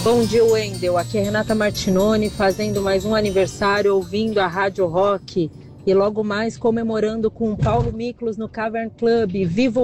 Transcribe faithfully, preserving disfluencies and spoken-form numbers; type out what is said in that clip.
Bom dia, Wendel. Aqui é Renata Martinoni, fazendo mais um aniversário, ouvindo a Rádio Rock. E logo mais comemorando com o Paulo Miklos no Cavern Club. Viva o